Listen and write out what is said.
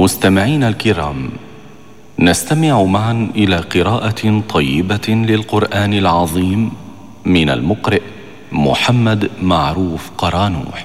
مستمعينا الكرام، نستمع معا إلى قراءة طيبة للقرآن العظيم من المقرئ محمد معروف قرانوح.